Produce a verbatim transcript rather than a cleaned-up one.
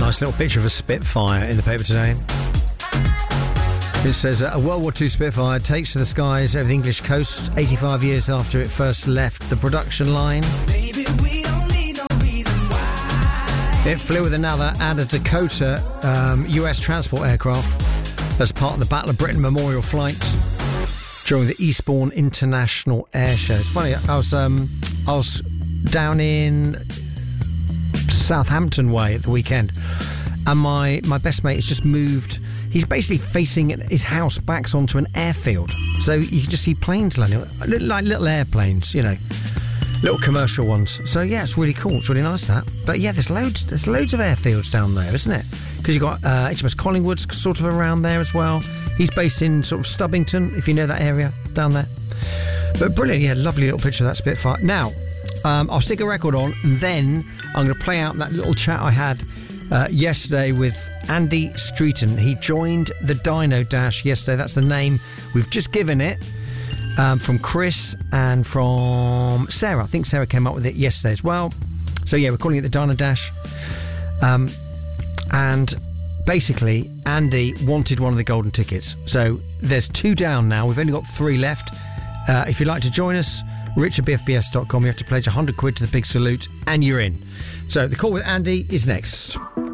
Nice little picture of a Spitfire in the paper today. It says uh, a World War Two Spitfire takes to the skies over the English coast eighty-five years after it first left the production line. Baby, we don't need no reason why. It flew with another and a Dakota um, U S transport aircraft as part of the Battle of Britain Memorial flight during the Eastbourne International Air Show. It's funny, I was um, I was down in Southampton way at the weekend, and my, my best mate has just moved. He's basically facing his house backs onto an airfield, so you can just see planes landing, like little airplanes, you know, little commercial ones. So yeah, it's really cool. It's really nice that. But yeah, there's loads, there's loads of airfields down there, isn't it? Because you've got uh, H M S Collingwood's sort of around there as well. He's based in sort of Stubbington, if you know that area down there. But brilliant, yeah, lovely little picture of that Spitfire. Now, um, I'll stick a record on, and then I'm going to play out that little chat I had Uh, yesterday with Andy Streeton. He joined the Dino Dash yesterday. That's the name we've just given it, um, from Chris and from Sarah. I think Sarah came up with it yesterday as well. So yeah, we're calling it the Dino Dash. Um, and basically, Andy wanted one of the golden tickets. So there's two down now. We've only got three left. Uh, if you'd like to join us, rich at b f b s dot com. You have to pledge one hundred quid to the big salute and you're in. So the call with Andy is next.